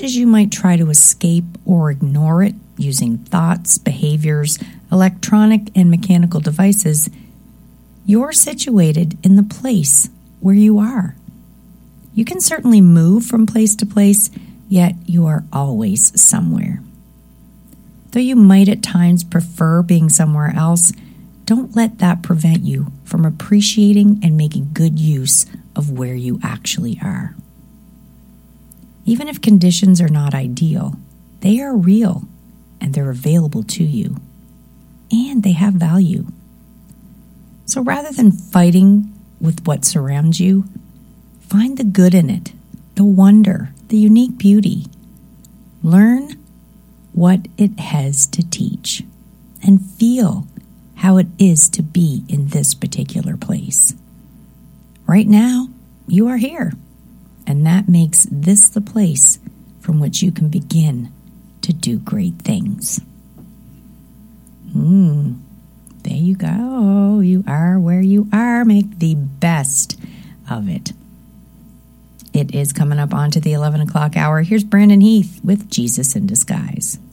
much as you might try to escape or ignore it using thoughts, behaviors, electronic and mechanical devices, you're situated in the place where you are. You can certainly move from place to place, yet you are always somewhere. Though you might at times prefer being somewhere else, don't let that prevent you from appreciating and making good use of where you actually are. Even if conditions are not ideal, they are real and they're available to you, and they have value. So rather than fighting with what surrounds you, find the good in it, the wonder, the unique beauty. Learn what it has to teach and feel how it is to be in this particular place. Right now, you are here, and that makes this the place from which you can begin to do great things. There you go. You are where you are. Make the best of it. It is coming up onto the 11 o'clock hour. Here's Brandon Heath with Jesus in Disguise.